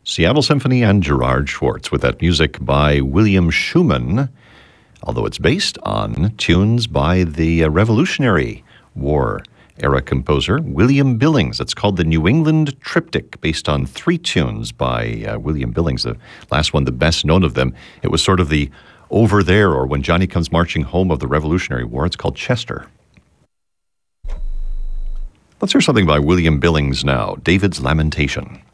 Seattle Symphony and Gerard Schwartz with that music by William Schumann, although it's based on tunes by the Revolutionary War era composer William Billings. It's called the New England Triptych, based on 3 tunes by William Billings. The last one, the best known of them, it was sort of the Over There, or When Johnny Comes Marching Home of the Revolutionary War. It's called Chester. Let's hear something by William Billings now, David's Lamentation.